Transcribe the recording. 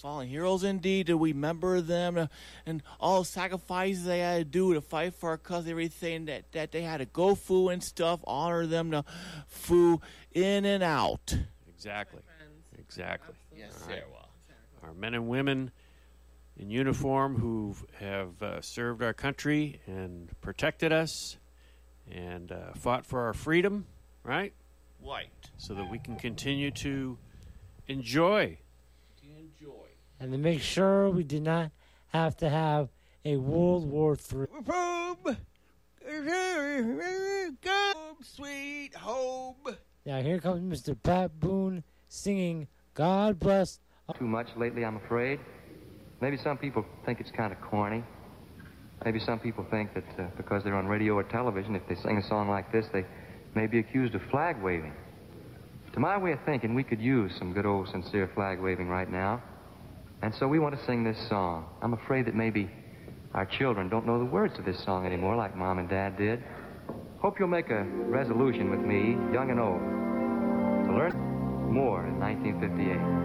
fallen heroes indeed. To remember them and all the sacrifices they had to do to fight for our country, everything that they had to go through and stuff, honor them to through in and out. Exactly. Exactly. Yes, All right. sir. Our men and women in uniform who have served our country and protected us and fought for our freedom, right? Right. So that we can continue to enjoy. And to make sure we did not have to have a World War III. Sweet home. Now here comes Mr. Pat Boone singing God Bless. Too much lately, I'm afraid. Maybe some people think it's kind of corny. Maybe some people think that because they're on radio or television, if they sing a song like this, they may be accused of flag waving. To my way of thinking, we could use some good old sincere flag waving right now. And so we want to sing this song. I'm afraid that maybe our children don't know the words to this song anymore like Mom and Dad did. Hope you'll make a resolution with me, young and old, to learn more in 1958.